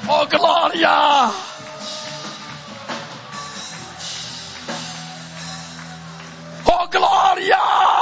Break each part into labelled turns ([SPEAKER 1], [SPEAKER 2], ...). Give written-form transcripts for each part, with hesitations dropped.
[SPEAKER 1] Oh glória! Oh glória!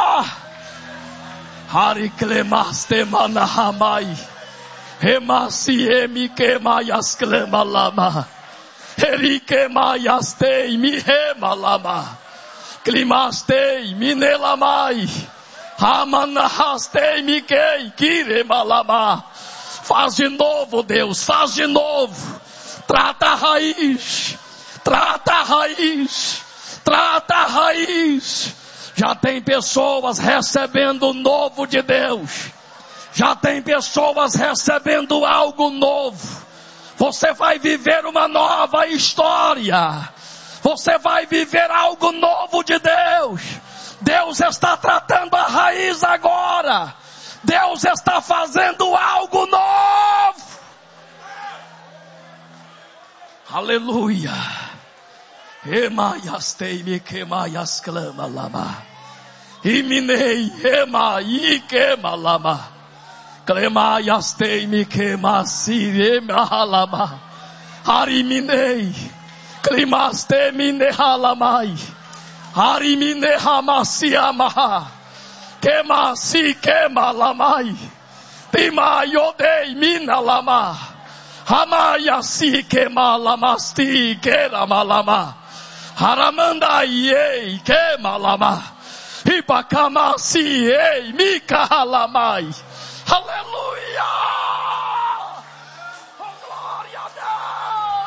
[SPEAKER 1] Hariklemaste manahamai. Remasi emikemayas klemalama. Erikemayastei mihemalama. Klimastei minelamai. Ramanahastei mikei kiremalama. Faz de novo, Deus, faz de novo. Trata a raiz. Trata a raiz. Trata a raiz. Já tem pessoas recebendo o novo de Deus. Já tem pessoas recebendo algo novo. Você vai viver uma nova história. Você vai viver algo novo de Deus. Deus está tratando a raiz agora. Deus está fazendo algo novo. Aleluia. Emayastei kemayas clama lama. Iminei emai kemalama. Klemayastei kemasi emalama. Hariminei. Klimaste minehalamai. Harimine hamasi amaha. Kemasi kemalamai. Timayodei minalama. Hamayasi kemalamasti keramalama. Haramandai kemalama. Ipakamasi ei mikahalamai. Aleluia! Oh glória a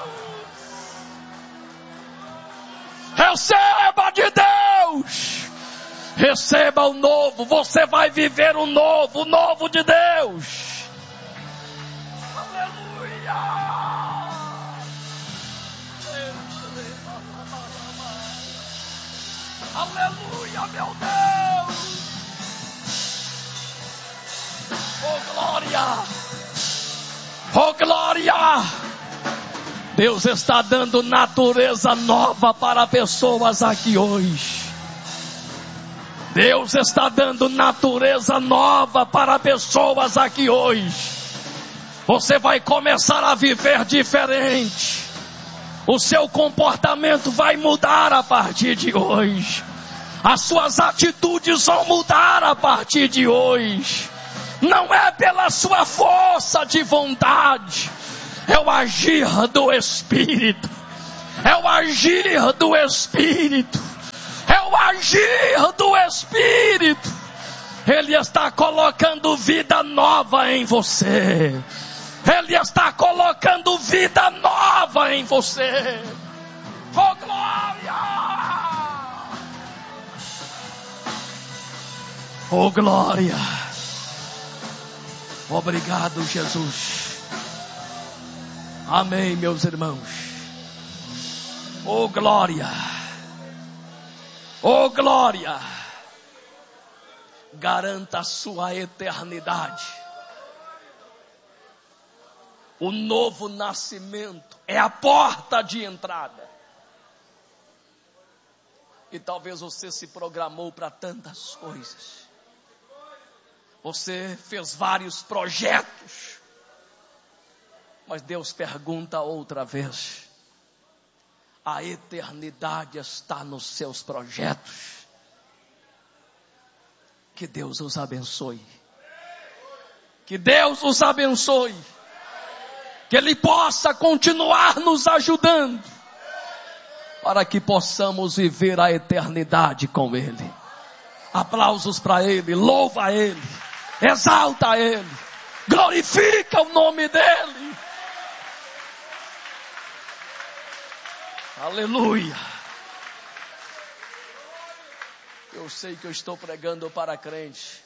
[SPEAKER 1] Deus! Receba de Deus! Receba o novo, você vai viver o novo de Deus. Aleluia! Aleluia, meu Deus! Oh glória! Oh glória! Deus está dando natureza nova para pessoas aqui hoje. Deus está dando natureza nova para pessoas aqui hoje. Você vai começar a viver diferente. O seu comportamento vai mudar a partir de hoje. As suas atitudes vão mudar a partir de hoje. Não é pela sua força de vontade. É o agir do Espírito. É o agir do Espírito. É o agir do Espírito. Ele está colocando vida nova em você. Ele está colocando vida nova em você. Oh glória! Oh glória! Obrigado, Jesus. Amém, meus irmãos. Oh glória! Oh glória! Garanta a sua eternidade. O novo nascimento é a porta de entrada. E talvez você se programou para tantas coisas. Você fez vários projetos. Mas Deus pergunta outra vez. A eternidade está nos seus projetos. Que Deus os abençoe. Que Deus os abençoe. Que Ele possa continuar nos ajudando. Para que possamos viver a eternidade com Ele. Aplausos para Ele, louva a Ele, exalta a Ele, glorifica o nome dEle. Aleluia. Eu sei que eu estou pregando para crente,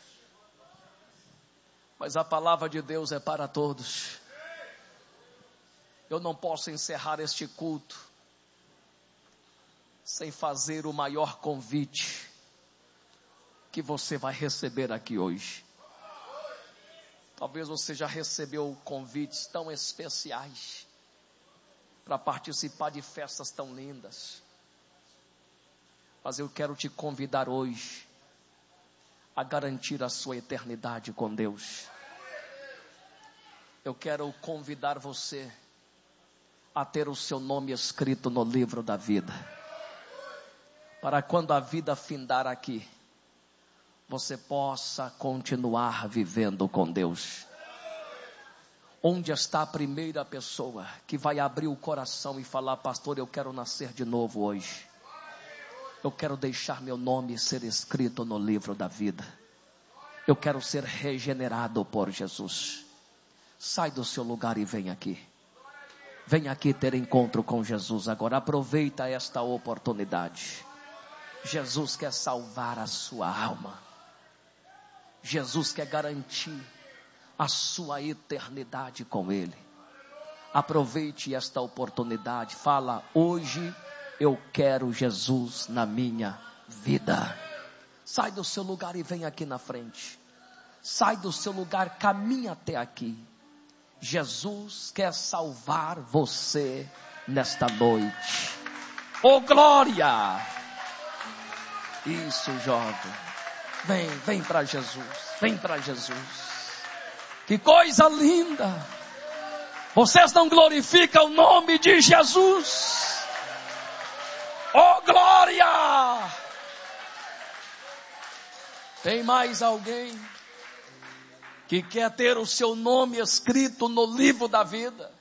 [SPEAKER 1] mas a palavra de Deus é para todos. Eu não posso encerrar este culto sem fazer o maior convite que você vai receber aqui hoje. Talvez você já recebeu convites tão especiais para participar de festas tão lindas. Mas eu quero te convidar hoje a garantir a sua eternidade com Deus. Eu quero convidar você a ter o seu nome escrito no livro da vida. Para quando a vida findar aqui, você possa continuar vivendo com Deus. Onde está a primeira pessoa que vai abrir o coração e falar: pastor, eu quero nascer de novo hoje. Eu quero deixar meu nome ser escrito no livro da vida. Eu quero ser regenerado por Jesus. Sai do seu lugar e vem aqui. Vem aqui ter encontro com Jesus agora. Aproveita esta oportunidade. Jesus quer salvar a sua alma. Jesus quer garantir a sua eternidade com Ele. Aproveite esta oportunidade. Fala: hoje eu quero Jesus na minha vida. Sai do seu lugar e vem aqui na frente. Sai do seu lugar, caminha até aqui. Jesus quer salvar você nesta noite. Oh, glória! Isso, jovem. Vem para Jesus. Vem para Jesus. Que coisa linda! Vocês não glorificam o nome de Jesus? Oh, glória! Tem mais alguém que quer ter o seu nome escrito no livro da vida?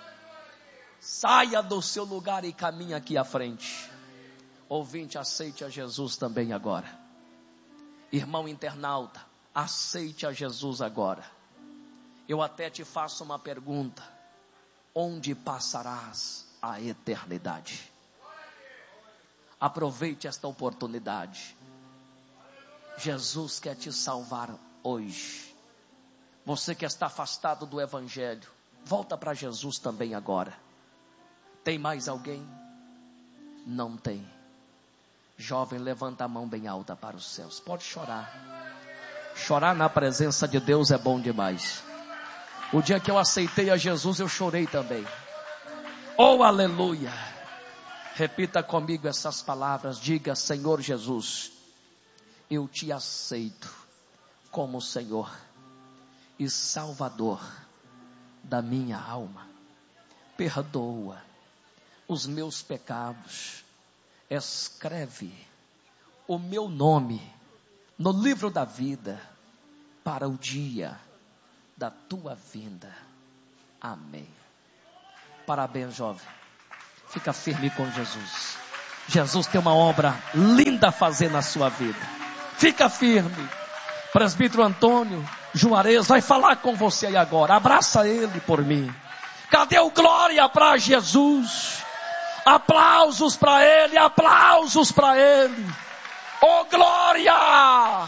[SPEAKER 1] Saia do seu lugar e caminhe aqui à frente. Ouvinte, aceite a Jesus também agora. Irmão internauta, aceite a Jesus agora. Eu até te faço uma pergunta: onde passarás a eternidade? Aproveite esta oportunidade. Jesus quer te salvar hoje. Você que está afastado do Evangelho, volta para Jesus também agora. Tem mais alguém? Não tem. Jovem, levanta a mão bem alta para os céus. Pode chorar. Chorar na presença de Deus é bom demais. O dia que eu aceitei a Jesus, eu chorei também. Oh, aleluia! Repita comigo essas palavras. Diga: Senhor Jesus, eu te aceito como Senhor e Salvador da minha alma. Perdoa os meus pecados. Escreve o meu nome no livro da vida para o dia da tua vinda. Amém. Parabéns, jovem. Fica firme com Jesus. Jesus tem uma obra linda a fazer na sua vida. Fica firme. Presbítero Antônio Juarez vai falar com você aí agora. Abraça ele por mim. Cadê o glória para Jesus? Aplausos para ele, aplausos para ele. Oh, glória!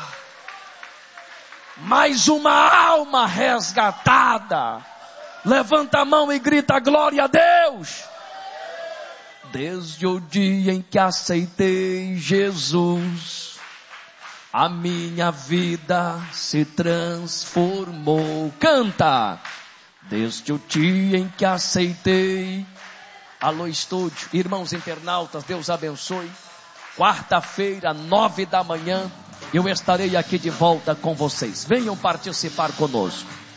[SPEAKER 1] Mais uma alma resgatada. Levanta a mão e grita: glória a Deus. Desde o dia em que aceitei Jesus, a minha vida se transformou. Canta! Desde o dia em que aceitei. Alô, estúdio, irmãos internautas, Deus abençoe. Quarta-feira, 9 da manhã, eu estarei aqui de volta com vocês. Venham participar conosco.